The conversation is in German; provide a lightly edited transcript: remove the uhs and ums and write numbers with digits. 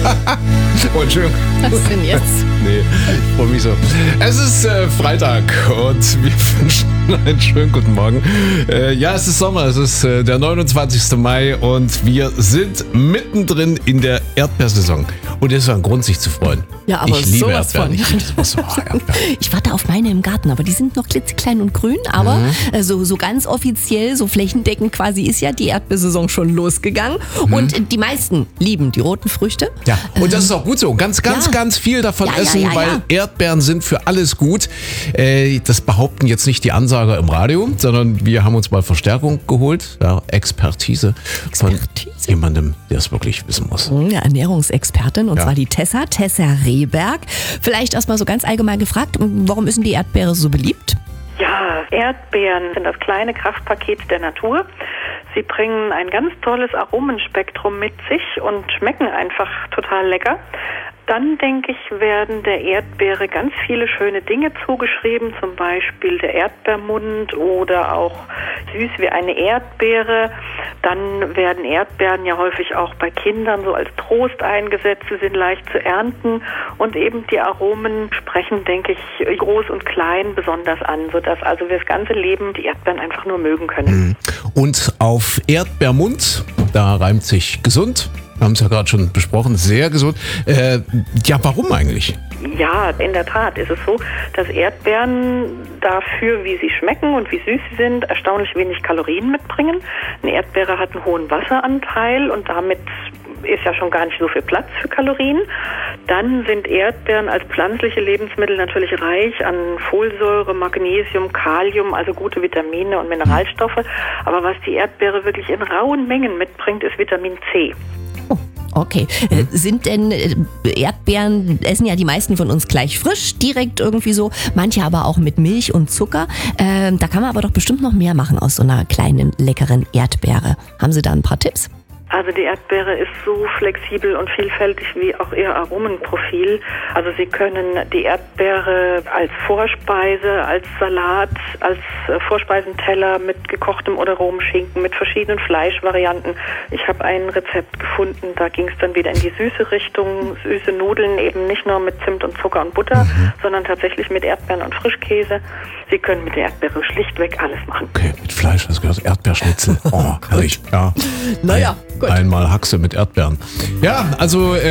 Und schön. Was denn jetzt? Nee, ich freue mich so. Es ist Freitag und wir wünschen einen schönen guten Morgen. Ja, es ist Sommer, es ist der 29. Mai und wir sind mittendrin in der Erdbeersaison. Und das ist ein Grund, sich zu freuen. Ja, aber ich liebe sowas Erdbeeren. von. Ich liebe sowas von. Erdbeeren. Ich warte auf meine im Garten, aber die sind noch klitzeklein und grün. Aber so ganz offiziell, so flächendeckend quasi ist ja die Erdbeersaison schon losgegangen. Und die meisten lieben die roten Früchte. Ja, und das ist auch gut so. Ganz viel davon essen, weil Erdbeeren sind für alles gut. Das behaupten jetzt nicht die Ansager im Radio, sondern wir haben uns mal Verstärkung geholt. Ja, Expertise von jemandem, der es wirklich wissen muss. Ja, Ernährungsexpertin, und zwar die Tessa Rehberg. Vielleicht erstmal so ganz allgemein gefragt, warum ist denn die Erdbeere so beliebt? Ja, Erdbeeren sind das kleine Kraftpaket der Natur. Sie bringen ein ganz tolles Aromenspektrum mit sich und schmecken einfach total lecker. Dann, denke ich, werden der Erdbeere ganz viele schöne Dinge zugeschrieben, zum Beispiel der Erdbeermund oder auch süß wie eine Erdbeere. Dann werden Erdbeeren ja häufig auch bei Kindern so als Trost eingesetzt, sie sind leicht zu ernten und eben die Aromen sprechen, denke ich, groß und klein besonders an, sodass also wir das ganze Leben die Erdbeeren einfach nur mögen können. Und auf Erdbeermund, da reimt sich gesund. Wir haben es ja gerade schon besprochen, sehr gesund. Ja, warum eigentlich? Ja, in der Tat ist es so, dass Erdbeeren dafür, wie sie schmecken und wie süß sie sind, erstaunlich wenig Kalorien mitbringen. Eine Erdbeere hat einen hohen Wasseranteil und damit ist ja schon gar nicht so viel Platz für Kalorien. Dann sind Erdbeeren als pflanzliche Lebensmittel natürlich reich an Folsäure, Magnesium, Kalium, also gute Vitamine und Mineralstoffe. Aber was die Erdbeere wirklich in rauen Mengen mitbringt, ist Vitamin C. Okay. Sind denn Erdbeeren, essen ja die meisten von uns gleich frisch, direkt irgendwie so, manche aber auch mit Milch und Zucker. Da kann man aber doch bestimmt noch mehr machen aus so einer kleinen, leckeren Erdbeere. Haben Sie da ein paar Tipps? Also die Erdbeere ist so flexibel und vielfältig wie auch ihr Aromenprofil. Also Sie können die Erdbeere als Vorspeise, als Salat, als Vorspeisenteller mit gekochtem oder rohem Schinken, mit verschiedenen Fleischvarianten. Ich habe ein Rezept gefunden, da ging es dann wieder in die süße Richtung, süße Nudeln, eben nicht nur mit Zimt und Zucker und Butter, sondern tatsächlich mit Erdbeeren und Frischkäse. Sie können mit der Erdbeere schlichtweg alles machen. Okay, mit Fleisch, das gehört Erdbeerschnitzel. Oh, herrlich. Ja. Naja, gut. Einmal Haxe mit Erdbeeren. Ja, also